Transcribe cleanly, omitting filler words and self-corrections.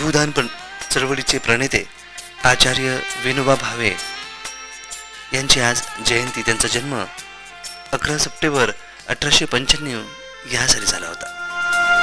जीवदान चळवळीचे प्रणेते आचार्य विनोबा भावे यांची आज जयंती. त्यांचा जन्म 11 सप्टेंबर 1895 या साली झाला होता.